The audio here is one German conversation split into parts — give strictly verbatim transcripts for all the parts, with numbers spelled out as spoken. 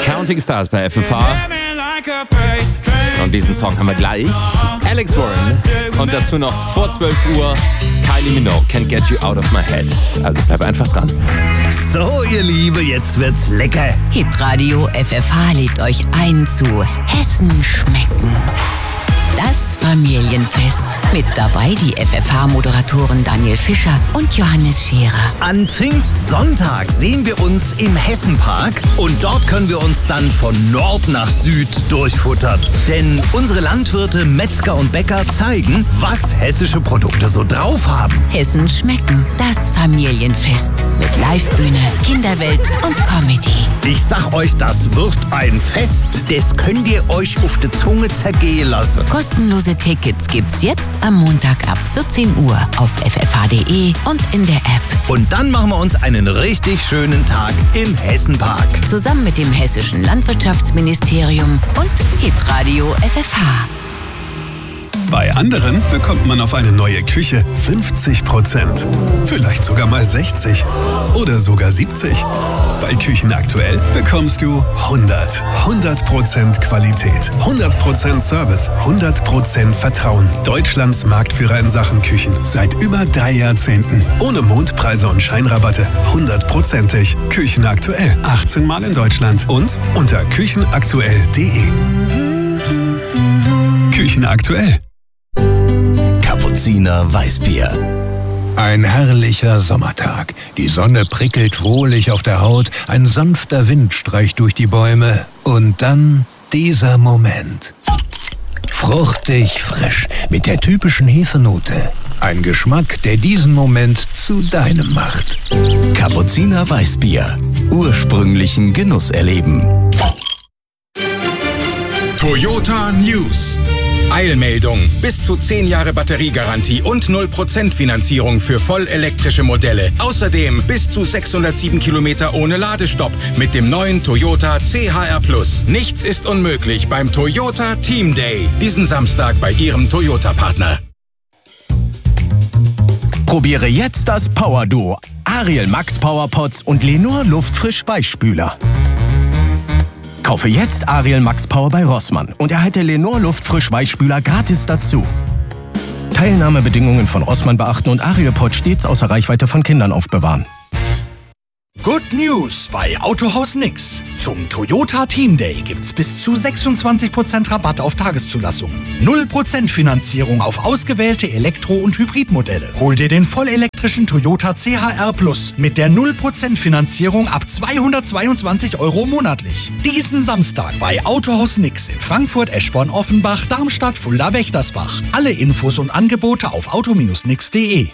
Counting Stars bei F F H. Und diesen Song haben wir gleich. Alex Warren. Und dazu noch vor zwölf Uhr Kylie Minogue, Can't Get You Out of My Head. Also bleib einfach dran. So, ihr Liebe, jetzt wird's lecker. Hitradio F F H lädt euch ein zu Hessen schmecken. Das Familienfest. Mit dabei die F F H-Moderatoren Daniel Fischer und Johannes Scherer. An Pfingstsonntag sehen wir uns im Hessenpark und dort können wir uns dann von Nord nach Süd durchfuttern. Denn unsere Landwirte, Metzger und Bäcker zeigen, was hessische Produkte so drauf haben. Hessen schmecken. Das Familienfest. Mit Livebühne, Kinderwelt und Comedy. Ich sag euch, das wird ein Fest. Das könnt ihr euch auf die Zunge zergehen lassen. Kostenlose Tickets gibt's jetzt am Montag ab vierzehn Uhr auf f f h punkt d e und in der App. Und dann machen wir uns einen richtig schönen Tag im Hessenpark. Zusammen mit dem Hessischen Landwirtschaftsministerium und Hitradio F F H. Bei anderen bekommt man auf eine neue Küche fünfzig Prozent. Vielleicht sogar mal sechzig oder sogar siebzig. Bei Küchen aktuell bekommst du hundert. hundert Prozent Qualität, hundert Prozent Service, hundert Prozent Vertrauen. Deutschlands Marktführer in Sachen Küchen. Seit über drei Jahrzehnten. Ohne Mondpreise und Scheinrabatte. hundertprozentig. Küchen aktuell. achtzehn Mal in Deutschland. Und unter küchenaktuell punkt d e. Küchen aktuell. Kapuziner Weißbier. Ein herrlicher Sommertag. Die Sonne prickelt wohlig auf der Haut, ein sanfter Wind streicht durch die Bäume und dann dieser Moment. Fruchtig frisch mit der typischen Hefenote. Ein Geschmack, der diesen Moment zu deinem macht. Kapuziner Weißbier. Ursprünglichen Genuss erleben. Toyota News. Eilmeldung. Bis zu zehn Jahre Batteriegarantie und null Prozent Finanzierung für vollelektrische Modelle. Außerdem bis zu sechshundertsieben Kilometer ohne Ladestopp mit dem neuen Toyota C H R Plus. Nichts ist unmöglich beim Toyota Team Day. Diesen Samstag bei Ihrem Toyota-Partner. Probiere jetzt das Power Duo. Ariel Max Power Pods und Lenor Luftfrisch Weichspüler. Kaufe jetzt Ariel Max Power bei Rossmann und erhalte Lenor Luftfrisch Weichspüler gratis dazu. Teilnahmebedingungen von Rossmann beachten und Ariel Pod stets außer Reichweite von Kindern aufbewahren. Good News bei Autohaus Nix. Zum Toyota Team Day gibt's bis zu sechsundzwanzig Prozent Rabatt auf Tageszulassungen. null Prozent Finanzierung auf ausgewählte Elektro- und Hybridmodelle. Hol dir den vollelektrischen Toyota C H R Plus mit der null Prozent Finanzierung ab zweihundertzweiundzwanzig Euro monatlich. Diesen Samstag bei Autohaus Nix in Frankfurt, Eschborn, Offenbach, Darmstadt, Fulda, Wächtersbach. Alle Infos und Angebote auf auto Bindestrich nix punkt d e.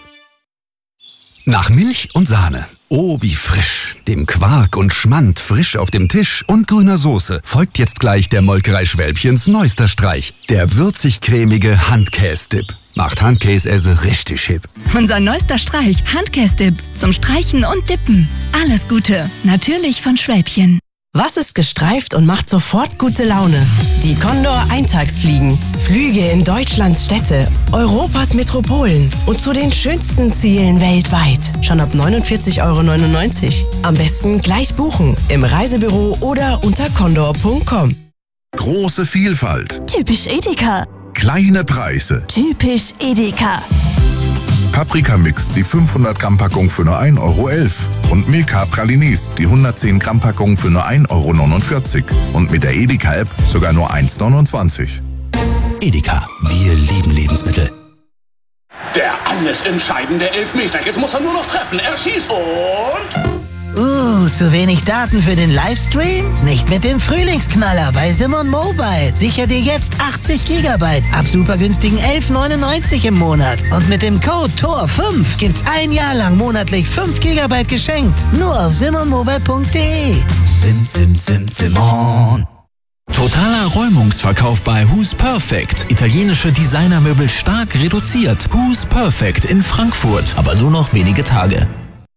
Nach Milch und Sahne. Oh, wie frisch. Dem Quark und Schmand frisch auf dem Tisch und grüner Soße folgt jetzt gleich der Molkerei Schwälbchens neuester Streich. Der würzig-cremige Handkäse-Dip. Macht Handkäse richtig hip. Unser neuester Streich, Handkäse-Dip. Zum Streichen und Dippen. Alles Gute. Natürlich von Schwälbchen. Was ist gestreift und macht sofort gute Laune? Die Condor Eintagsfliegen. Flüge in Deutschlands Städte, Europas Metropolen und zu den schönsten Zielen weltweit. Schon ab neunundvierzig Euro neunundneunzig. Am besten gleich buchen. Im Reisebüro oder unter condor punkt com. Große Vielfalt. Typisch Edeka. Kleine Preise. Typisch Edeka. Paprika-Mix, die fünfhundert Gramm Packung für nur ein Euro elf. Und Milka Pralinis, die hundertzehn Gramm Packung für nur ein Euro neunundvierzig. Und mit der Edeka-App sogar nur eins neunundzwanzig. Edeka, wir lieben Lebensmittel. Der alles entscheidende Elfmeter. Jetzt muss er nur noch treffen. Er schießt und... Uh, zu wenig Daten für den Livestream? Nicht mit dem Frühlingsknaller bei Simon Mobile. Sicher dir jetzt achtzig Gigabyte ab super günstigen elf neunundneunzig im Monat. Und mit dem Code T O R fünf gibt's ein Jahr lang monatlich fünf Gigabyte geschenkt. Nur auf simon mobile punkt d e. Sim, sim, sim, Simon. Totaler Räumungsverkauf bei Who's Perfect. Italienische Designermöbel stark reduziert. Who's Perfect in Frankfurt. Aber nur noch wenige Tage.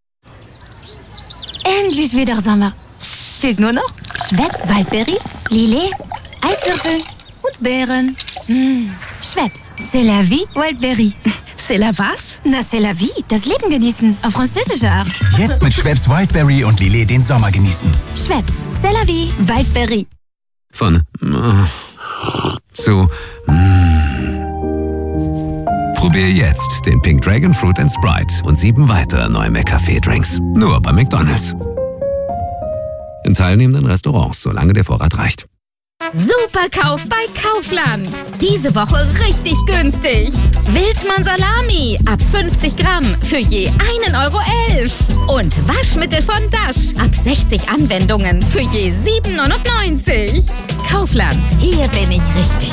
Endlich wieder Sommer. Fehlt nur noch Schweppes Waldberry, Lillet, Eiswürfel und Beeren. Mmh. Schweppes, c'est la vie, Wildberry. C'est la was? Na, c'est la vie, das Leben genießen, auf französische Art. Jetzt mit Schweppes Wildberry und Lillet den Sommer genießen. Schweppes, c'est la vie, Wildberry. Von äh, zu mm. Probier jetzt den Pink Dragon Fruit and Sprite und sieben weitere neue McCafé-Drinks. Nur bei McDonald's. In teilnehmenden Restaurants, solange der Vorrat reicht. Superkauf bei Kaufland. Diese Woche richtig günstig. Wildmann Salami ab fünfzig Gramm für je einen Euro elf. Und Waschmittel von Dash ab sechzig Anwendungen für je sieben neunundneunzig. Kaufland, hier bin ich richtig.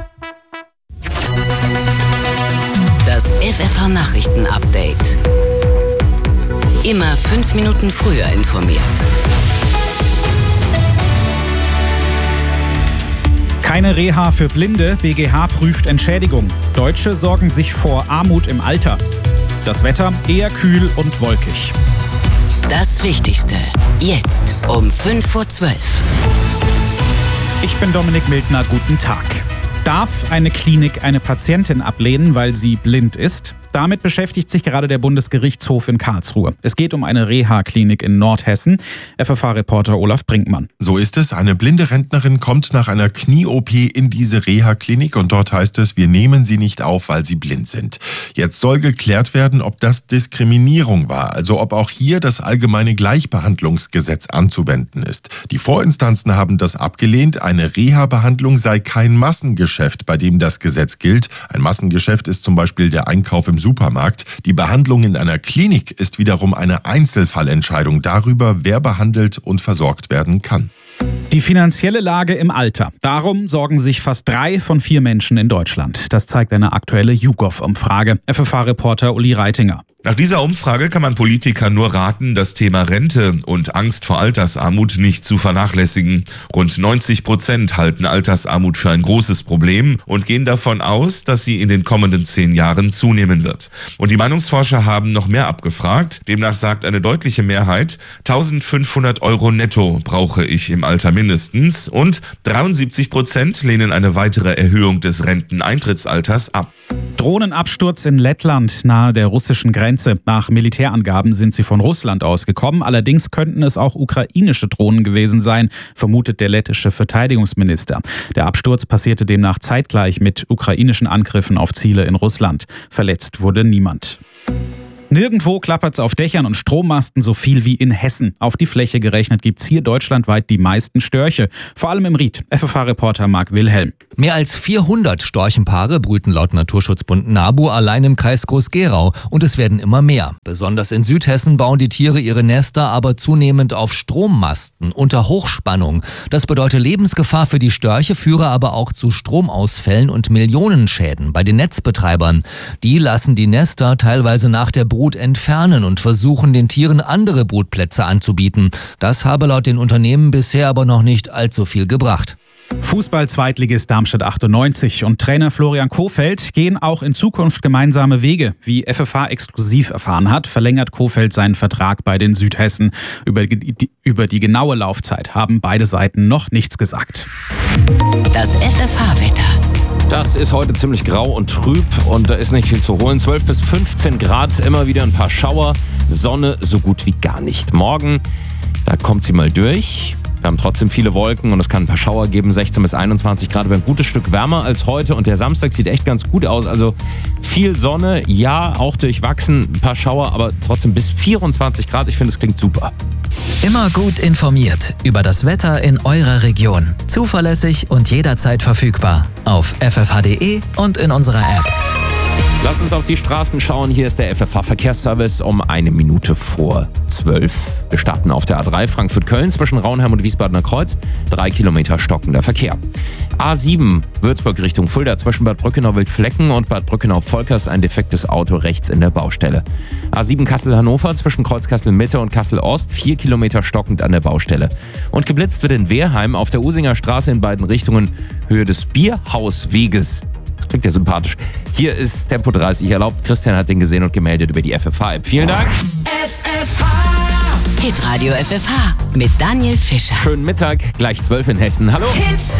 Das F F H-Nachrichten-Update. Immer fünf Minuten früher informiert. Keine Reha für Blinde, B G H prüft Entschädigung. Deutsche sorgen sich vor Armut im Alter. Das Wetter eher kühl und wolkig. Das Wichtigste, jetzt um fünf vor zwölf. Ich bin Dominik Mildner, guten Tag. Darf eine Klinik eine Patientin ablehnen, weil sie blind ist? Damit beschäftigt sich gerade der Bundesgerichtshof in Karlsruhe. Es geht um eine Reha-Klinik in Nordhessen. F F H-Reporter Olaf Brinkmann. So ist es. Eine blinde Rentnerin kommt nach einer Knie-O P in diese Reha-Klinik und dort heißt es, wir nehmen sie nicht auf, weil sie blind sind. Jetzt soll geklärt werden, ob das Diskriminierung war, also ob auch hier das allgemeine Gleichbehandlungsgesetz anzuwenden ist. Die Vorinstanzen haben das abgelehnt. Eine Reha-Behandlung sei kein Massengeschäft, bei dem das Gesetz gilt. Ein Massengeschäft ist zum Beispiel der Einkauf im Supermarkt. Die Behandlung in einer Klinik ist wiederum eine Einzelfallentscheidung darüber, wer behandelt und versorgt werden kann. Die finanzielle Lage im Alter. Darum sorgen sich fast drei von vier Menschen in Deutschland. Das zeigt eine aktuelle YouGov-Umfrage. F F H-Reporter Uli Reitinger. Nach dieser Umfrage kann man Politikern nur raten, das Thema Rente und Angst vor Altersarmut nicht zu vernachlässigen. Rund neunzig Prozent halten Altersarmut für ein großes Problem und gehen davon aus, dass sie in den kommenden zehn Jahren zunehmen wird. Und die Meinungsforscher haben noch mehr abgefragt. Demnach sagt eine deutliche Mehrheit, eintausendfünfhundert Euro netto brauche ich im Alter mindestens. Und dreiundsiebzig Prozent lehnen eine weitere Erhöhung des Renteneintrittsalters ab. Drohnenabsturz in Lettland nahe der russischen Grenze. Nach Militärangaben sind sie von Russland ausgekommen. Allerdings könnten es auch ukrainische Drohnen gewesen sein, vermutet der lettische Verteidigungsminister. Der Absturz passierte demnach zeitgleich mit ukrainischen Angriffen auf Ziele in Russland. Verletzt wurde niemand. Nirgendwo klappert es auf Dächern und Strommasten so viel wie in Hessen. Auf die Fläche gerechnet gibt es hier deutschlandweit die meisten Störche. Vor allem im Ried. F F H-Reporter Marc Wilhelm. Mehr als vierhundert Storchenpaare brüten laut Naturschutzbund NABU allein im Kreis Groß-Gerau. Und es werden immer mehr. Besonders in Südhessen bauen die Tiere ihre Nester aber zunehmend auf Strommasten unter Hochspannung. Das bedeutet Lebensgefahr für die Störche, führe aber auch zu Stromausfällen und Millionenschäden bei den Netzbetreibern. Die lassen die Nester teilweise nach der Brut entfernen und versuchen, den Tieren andere Brutplätze anzubieten. Das habe laut den Unternehmen bisher aber noch nicht allzu viel gebracht. Fußball-Zweitligist Darmstadt achtundneunzig und Trainer Florian Kohfeldt gehen auch in Zukunft gemeinsame Wege. Wie F F H exklusiv erfahren hat, verlängert Kohfeldt seinen Vertrag bei den Südhessen. Über die, über die genaue Laufzeit haben beide Seiten noch nichts gesagt. Das F F H-Wetter. Das ist heute ziemlich grau und trüb und da ist nicht viel zu holen. zwölf bis fünfzehn Grad, immer wieder ein paar Schauer. Sonne so gut wie gar nicht. Morgen, da kommt sie mal durch. Wir haben trotzdem viele Wolken und es kann ein paar Schauer geben. sechzehn bis einundzwanzig Grad, aber ein gutes Stück wärmer als heute. Und der Samstag sieht echt ganz gut aus. Also viel Sonne, ja, auch durchwachsen. Ein paar Schauer, aber trotzdem bis vierundzwanzig Grad. Ich finde, es klingt super. Immer gut informiert über das Wetter in eurer Region. Zuverlässig und jederzeit verfügbar. Auf f f h punkt d e und in unserer App. Lass uns auf die Straßen schauen. Hier ist der F F H-Verkehrsservice um eine Minute vor zwölf. Wir starten auf der A drei Frankfurt-Köln zwischen Raunheim und Wiesbadener Kreuz. Drei Kilometer stockender Verkehr. A sieben Würzburg Richtung Fulda zwischen Bad Brückenau-Wildflecken und Bad Brückenau-Volkers ein defektes Auto rechts in der Baustelle. A sieben Kassel-Hannover zwischen Kreuz Kassel-Mitte und Kassel-Ost. Vier Kilometer stockend an der Baustelle. Und geblitzt wird in Wehrheim auf der Usinger Straße in beiden Richtungen Höhe des Bierhausweges. Klingt ja sympathisch. Hier ist Tempo dreißig erlaubt. Christian hat den gesehen und gemeldet über die F F H-App. Vielen Dank. F F H. Hitradio F F H mit Daniel Fischer. Schönen Mittag, gleich zwölf in Hessen. Hallo. Hit.